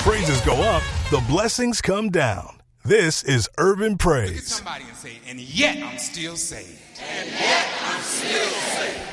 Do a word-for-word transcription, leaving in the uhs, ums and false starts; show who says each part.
Speaker 1: praises go up, the blessings come down. This is Urban Praise.
Speaker 2: Look at somebody and say, and yet I'm still saved.
Speaker 3: And yet I'm still saved.